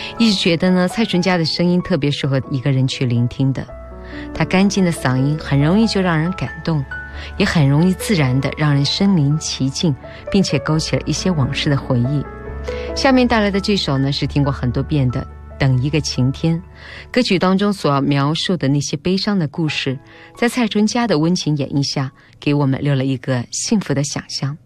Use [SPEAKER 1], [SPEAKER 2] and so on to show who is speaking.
[SPEAKER 1] 一直觉得呢，蔡淳佳的声音特别适合一个人去聆听的。她干净的嗓音很容易就让人感动，也很容易自然的让人身临其境，并且勾起了一些往事的回忆。下面带来的这首呢，是听过很多遍的《等一个晴天》。歌曲当中所描述的那些悲伤的故事，在蔡淳佳的温情演绎下，给我们留了一个幸福的想象。